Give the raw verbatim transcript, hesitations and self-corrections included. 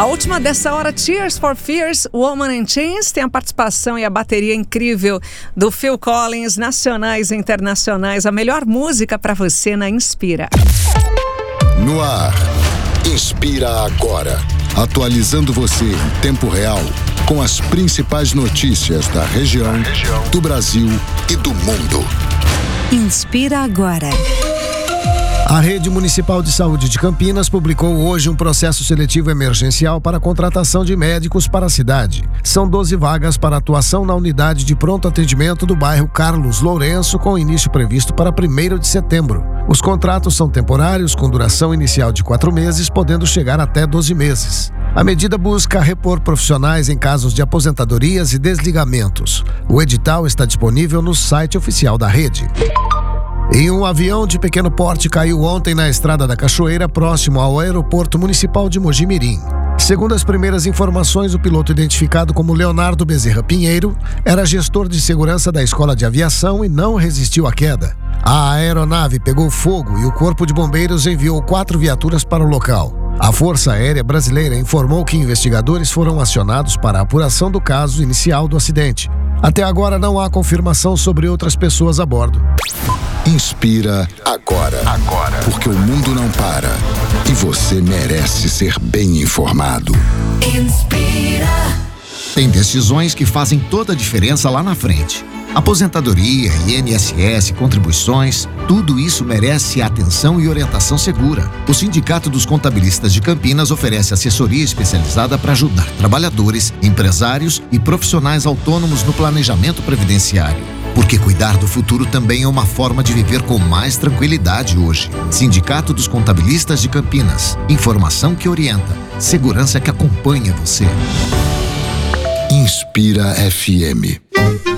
A última dessa hora, Tears for Fears, Woman in Chains, tem a participação e a bateria incrível do Phil Collins, nacionais e internacionais. A melhor música para você na Inspira. No ar, Inspira Agora. Atualizando você em tempo real com as principais notícias da região, do Brasil e do mundo. Inspira Agora. A Rede Municipal de Saúde de Campinas publicou hoje um processo seletivo emergencial para a contratação de médicos para a cidade. São doze vagas para atuação na unidade de pronto atendimento do bairro Carlos Lourenço, com início previsto para primeiro de setembro. Os contratos são temporários, com duração inicial de quatro meses, podendo chegar até doze meses. A medida busca repor profissionais em casos de aposentadorias e desligamentos. O edital está disponível no site oficial da rede. E um avião de pequeno porte caiu ontem na Estrada da Cachoeira, próximo ao Aeroporto Municipal de Mogi-mirim. Segundo as primeiras informações, o piloto, identificado como Leonardo Bezerra Pinheiro, era gestor de segurança da Escola de Aviação e não resistiu à queda. A aeronave pegou fogo e o Corpo de Bombeiros enviou quatro viaturas para o local. A Força Aérea Brasileira informou que investigadores foram acionados para a apuração do caso inicial do acidente. Até agora não há confirmação sobre outras pessoas a bordo. Inspira agora. Agora. Porque o mundo não para. E você merece ser bem informado. Inspira. Tem decisões que fazem toda a diferença lá na frente. Aposentadoria, I N S S, contribuições, tudo isso merece atenção e orientação segura. O Sindicato dos Contabilistas de Campinas oferece assessoria especializada para ajudar trabalhadores, empresários e profissionais autônomos no planejamento previdenciário. Porque cuidar do futuro também é uma forma de viver com mais tranquilidade hoje. Sindicato dos Contabilistas de Campinas. Informação que orienta, segurança que acompanha você. Inspira F M.